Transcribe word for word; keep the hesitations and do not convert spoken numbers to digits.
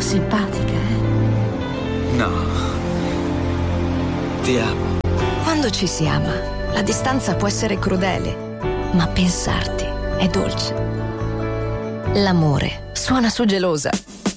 simpatica, eh? No. Ti amo. Quando ci si ama, la distanza può essere crudele, ma pensarti è dolce. L'amore suona su Gelosa.